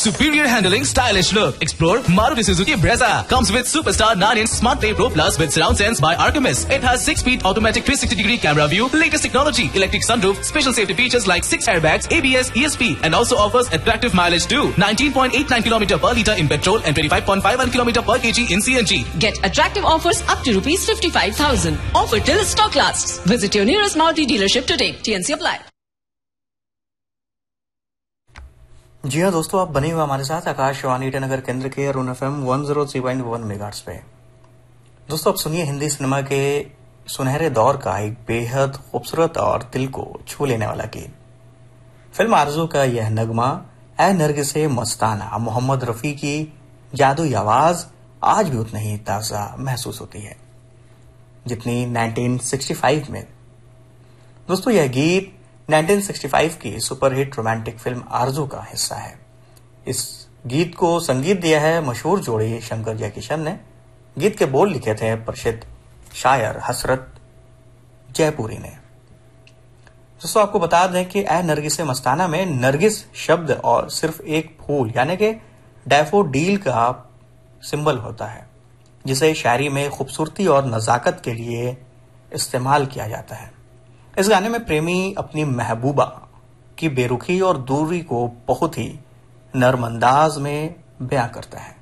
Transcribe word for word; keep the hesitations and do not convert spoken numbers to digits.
Superior handling, stylish look. Explore Maruti Suzuki Brezza. Comes with Superstar nine inch Smart Play Pro Plus with surround sense by Artemis. It has six speed automatic three sixty degree camera view, latest technology, electric sunroof, special safety features like six airbags, A B S, E S P, and also offers attractive mileage too. nineteen point eight nine kilometers per litre in petrol and twenty-five point five one kilometers per kg in C N G. Get attractive offers up to rupees fifty-five thousand. Offer till stock lasts. Visit your nearest Maruti dealership today. T N C apply. जी हाँ दोस्तों, आप बने हुए हमारे साथ आकाशवाणी ईटानगर केंद्र के Arun F M one zero three point one megahertz पे। दोस्तों, आप सुनिए हिंदी सिनेमा के सुनहरे दौर का एक बेहद खूबसूरत और दिल को छू लेने वाला गीत। फिल्म आरज़ू का यह नगमा ए नरगिसे मस्ताना मोहम्मद रफी की जादुई आवाज आज भी उतनी ही ताजा महसूस होती है जितनी उन्नीस सौ पैंसठ में। दोस्तों, यह गीत उन्नीस सौ पैंसठ की सुपरहिट रोमांटिक फिल्म आरज़ू का हिस्सा है। इस गीत को संगीत दिया है मशहूर जोड़ी शंकर जयकिशन ने। गीत के बोल लिखे थे प्रसिद्ध शायर हसरत जयपुरी ने। दोस्तों, आपको बता दें कि ए नरगिसे मस्ताना में नरगिस शब्द और सिर्फ एक फूल यानी कि डैफोडील का सिंबल होता है, जिसे शायरी में खूबसूरती और नजाकत के लिए इस्तेमाल किया जाता है। इस गाने में प्रेमी अपनी महबूबा की बेरुखी और दूरी को बहुत ही नर्म अंदाज में बयां करता है।